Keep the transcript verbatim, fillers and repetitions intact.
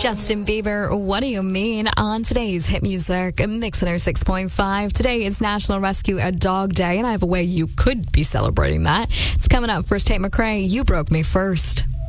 Justin Bieber, What Do You Mean? On today's Hit Music Mix one oh six point five. Today is National Rescue a Dog Day, and I have a way you could be celebrating that. It's coming up. First, Tate McRae, You Broke Me First.